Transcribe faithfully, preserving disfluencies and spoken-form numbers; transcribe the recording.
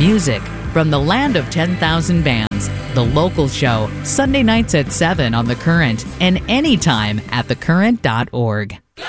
Music from the land of ten thousand bands. The Local Show, Sunday nights at seven on The Current and anytime at the current dot org.